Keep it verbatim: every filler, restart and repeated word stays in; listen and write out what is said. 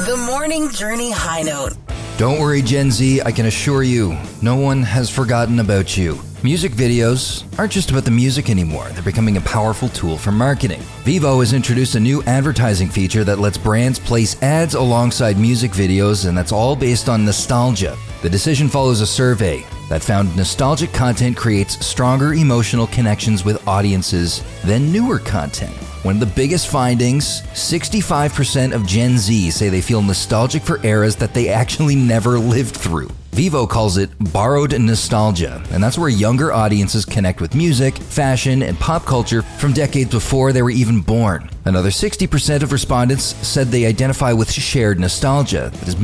The Morning Journey High Note. Don't worry, Gen Z, I can assure you, no one has forgotten about you. Music videos aren't just about the music anymore. They're becoming a powerful tool for marketing. Vevo has introduced a new advertising feature that lets brands place ads alongside music videos, and that's all based on nostalgia. The decision follows a survey that found nostalgic content creates stronger emotional connections with audiences than newer content. One of the biggest findings, sixty-five percent of Gen Z say they feel nostalgic for eras that they actually never lived through. Vevo calls it borrowed nostalgia, and that's where younger audiences connect with music, fashion, and pop culture from decades before they were even born. Another sixty percent of respondents said they identify with shared nostalgia that is